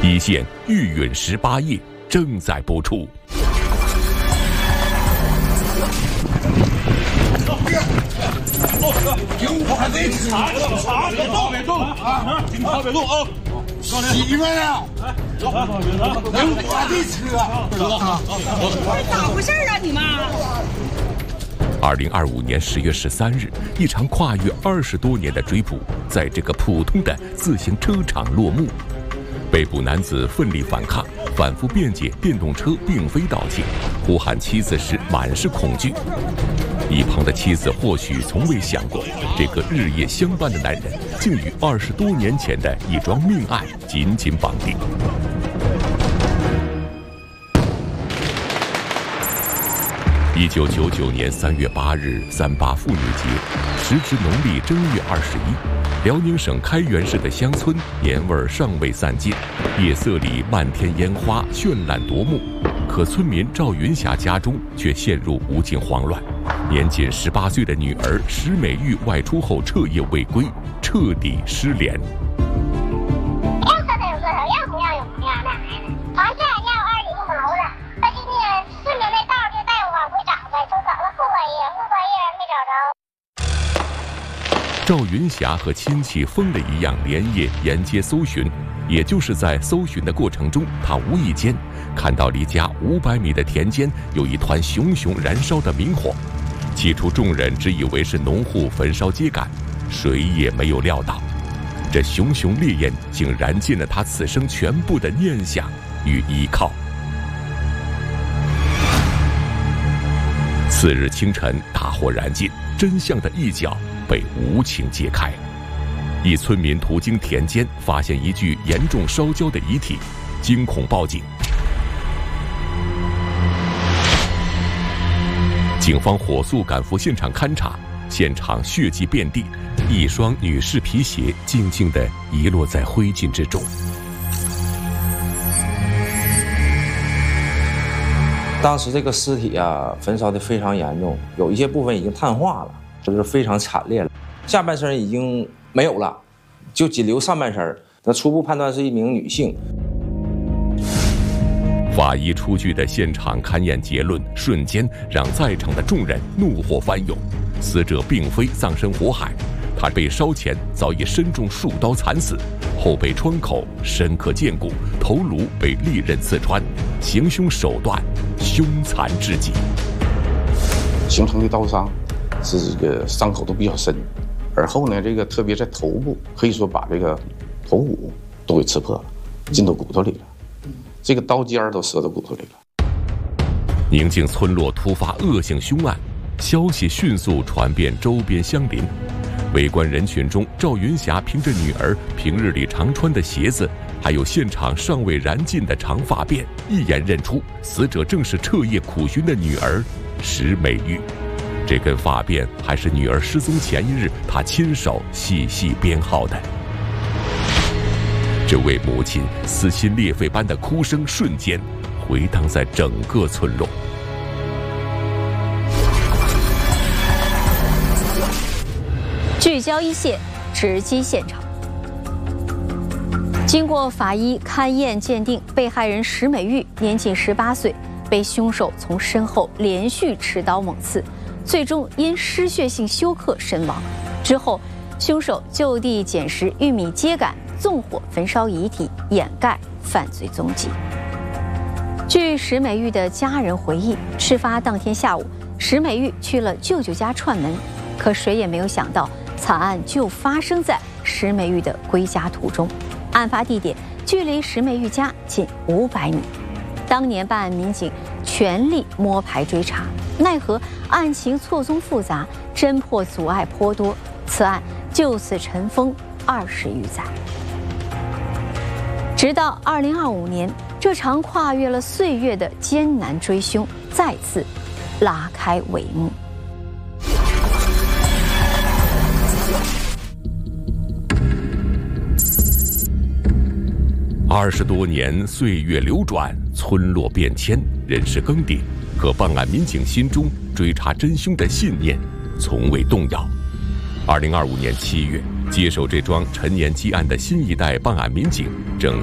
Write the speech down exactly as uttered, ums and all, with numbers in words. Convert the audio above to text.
一线玉允十八夜正在播出。 警察得吃，警察得到别动啊！警察别动啊！媳妇啊，警察得吃啊！ 咋回事啊你们？ 二零二五年十月十三日，一场跨越二十多年的追捕，在这个普通的自行车场落幕。被捕男子奋力反抗，反复辩解电动车并非盗窃，呼喊妻子时满是恐惧。一旁的妻子或许从未想过，这个日夜相伴的男人竟与二十多年前的一桩命案紧紧绑定。一九九九年三月八日，三八妇女节，时值农历正月二十一，辽宁省开原市的乡村年味尚未散尽，夜色里漫天烟花绚烂夺目，可村民赵云霞家中却陷入无尽慌乱。年仅十八岁的女儿石美玉外出后彻夜未归，彻底失联。赵云霞和亲戚疯了一样连夜沿街搜寻，也就是在搜寻的过程中，他无意间看到离家五百米的田间有一团熊熊燃烧的明火。起初众人只以为是农户焚烧秸秆，谁也没有料到，这熊熊烈焰竟燃尽了他此生全部的念想与依靠。次日清晨，大火燃尽，真相的一角被无情揭开。一村民途经田间，发现一具严重烧焦的遗体，惊恐报警。警方火速赶赴现场勘查，现场血迹遍地，一双女士皮鞋静静地遗落在灰烬之中。 当时这个尸体啊，焚烧得非常严重，有一些部分已经碳化了，就是非常惨烈了。下半身已经没有了，就仅留上半身。那初步判断是一名女性。 法医出具的现场勘验结论，瞬间让在场的众人怒火翻涌。死者并非葬身火海，他被烧前早已身中数刀惨死，后背窗口深刻见骨，头颅被利刃刺穿，行凶手段凶残至极。 形成的刀伤是这个伤口都比较深，而后呢，这个特别在头部，可以说把这个头骨都给刺破了，进到骨头里了。这个刀尖都折到骨头里了。 宁静村落突发恶性凶案，消息迅速传遍周边乡邻。围观人群中，赵云霞凭着女儿平日里常穿的鞋子，还有现场尚未燃尽的长发辫，一眼认出死者正是彻夜苦寻的女儿石美玉。这根发辫还是女儿失踪前一日她亲手细细编号的。这位母亲撕心裂肺般的哭声瞬间回荡在整个村落。 聚焦一线，直击现场。经过法医勘验鉴定，被害人石美玉年仅十八岁，被凶手从身后连续持刀猛刺，最终因失血性休克身亡。之后，凶手就地捡拾玉米秸秆，纵火焚烧遗体，掩盖犯罪踪迹。据石美玉的家人回忆，事发当天下午，石美玉去了舅舅家串门，可谁也没有想到，惨案就发生在石美玉的归家途中。案发地点距离石美玉家仅五百米。当年办案民警全力摸排追查，奈何案情错综复杂，侦破阻碍颇多，此案就此尘封二十余载。直到二零二五年，这场跨越了岁月的艰难追凶再次拉开帷幕。 二十多年，岁月流转，村落变迁，人事更迭，可办案民警心中追查真凶的信念从未动摇。二零二五年七月，接手这桩陈年积案的新一代办案民警正